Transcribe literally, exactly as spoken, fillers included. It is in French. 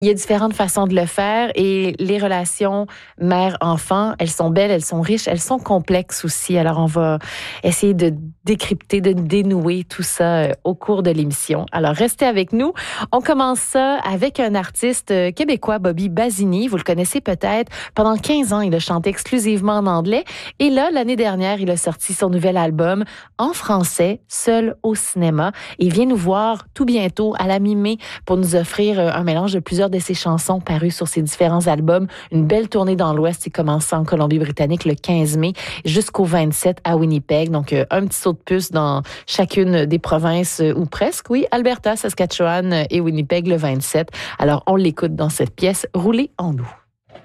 Il y a différentes façons de le faire et les relations mère-enfant, elles sont belles, elles sont riches, elles sont complexes aussi. Alors, on va essayer de décrypter, de dénouer tout ça euh, au cours de l'émission. Alors, restez avec nous. On commence ça avec un artiste euh, québécois, Bobby Basini. Vous le connaissez peut-être. Pendant quinze ans, il a chanté exclusivement en anglais. Et là, l'année dernière, il a sorti son nouvel album en français, Seul au cinéma. Il vient nous voir tout bientôt à la mi-mai pour nous offrir euh, un mélange de plusieurs de ses chansons parues sur ses différents albums. Une belle tournée dans l'Ouest. Il commence en Colombie-Britannique le quinze mai jusqu'au vingt-sept à Winnipeg. Donc, euh, un petit saut de puce dans chacune des provinces euh, ou presque. Oui, Alberta, Saskatchewan et Winnipeg le vingt-sept. Alors, on l'écoute dans cette pièce. Roulez en nous.